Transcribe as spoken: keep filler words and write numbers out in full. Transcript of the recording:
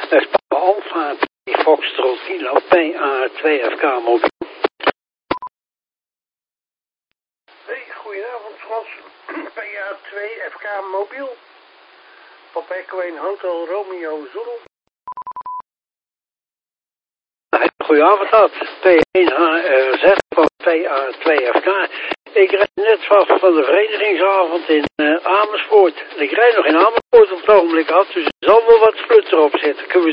Dat is Papa Alpha, Foxtrot Kilo, P A twee F K mobiel. Hey, goedenavond Frans. P A twee F K mobiel. Papa Echo één Hotel Romeo Zulu. Goedenavond, dat. P één H R Z van P A twee F K. Ik rijd net van, van de verenigingsavond in uh, Amersfoort. Ik rijd nog in Amersfoort op het ogenblik af, dus er zal wel wat splutter op zitten. Kunnen we